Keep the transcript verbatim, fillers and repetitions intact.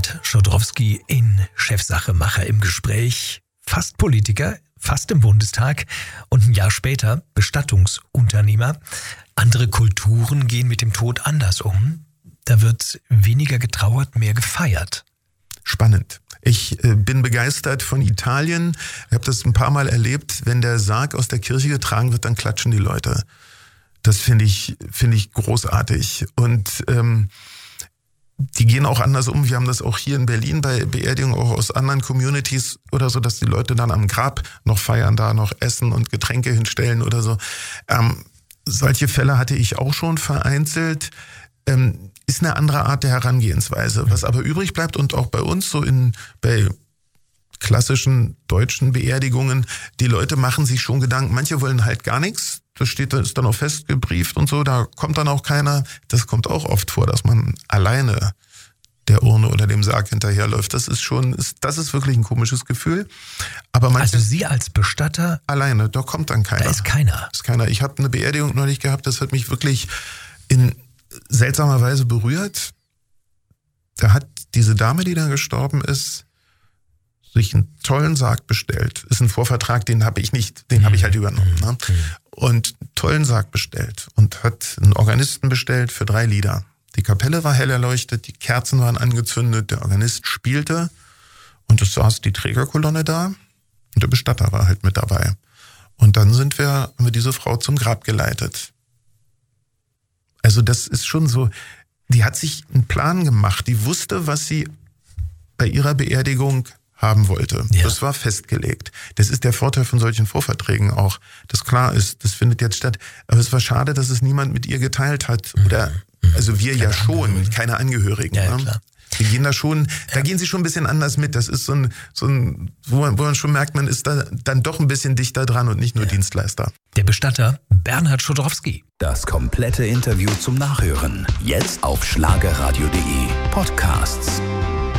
Bernhard Schodrowski in Chefsachemacher im Gespräch. Fast Politiker, fast im Bundestag und ein Jahr später Bestattungsunternehmer. Andere Kulturen gehen mit dem Tod anders um. Da wird weniger getrauert, mehr gefeiert. Spannend. Ich äh, bin begeistert von Italien. Ich habe das ein paar Mal erlebt. Wenn der Sarg aus der Kirche getragen wird, dann klatschen die Leute. Das finde ich, finde ich großartig. Und ähm, die gehen auch anders um. Wir haben das auch hier in Berlin bei Beerdigungen auch aus anderen Communities oder so, dass die Leute dann am Grab noch feiern, da noch Essen und Getränke hinstellen oder so. Ähm, solche Fälle hatte ich auch schon vereinzelt. Ähm, ist eine andere Art der Herangehensweise. Was aber übrig bleibt und auch bei uns so in bei klassischen deutschen Beerdigungen, die Leute machen sich schon Gedanken. Manche wollen halt gar nichts. Das steht, ist dann auch festgebrieft und so. Da kommt dann auch keiner. Das kommt auch oft vor, dass man alleine der Urne oder dem Sarg hinterherläuft. Das ist schon, ist, das ist wirklich ein komisches Gefühl. Aber manche, also Sie als Bestatter? Alleine, da kommt dann keiner. Da ist keiner. Ist keiner. Ich habe eine Beerdigung neulich gehabt, das hat mich wirklich in seltsamer Weise berührt. Da hat diese Dame, die da gestorben ist, sich einen tollen Sarg bestellt. Ist ein Vorvertrag, den habe ich nicht, den habe ich halt übernommen. Ne? Und einen tollen Sarg bestellt und hat einen Organisten bestellt für drei Lieder. Die Kapelle war hell erleuchtet, die Kerzen waren angezündet, der Organist spielte und es saß die Trägerkolonne da und der Bestatter war halt mit dabei. Und dann sind wir, haben wir diese Frau zum Grab geleitet. Also das ist schon so, die hat sich einen Plan gemacht, die wusste, was sie bei ihrer Beerdigung haben wollte. Ja. Das war festgelegt. Das ist der Vorteil von solchen Vorverträgen auch, dass klar ist, das findet jetzt statt. Aber es war schade, dass es niemand mit ihr geteilt hat. Oder, mhm. also wir keine ja schon, Angehörigen. keine Angehörigen. Ja, ne? Klar. Die gehen da schon, da ja. gehen sie schon ein bisschen anders mit. Das ist so ein, so ein wo, man, wo man schon merkt, man ist da dann doch ein bisschen dichter dran und nicht nur ja. Dienstleister. Der Bestatter Bernhard Schodrowski. Das komplette Interview zum Nachhören. Jetzt auf schlagerradio punkt de Podcasts.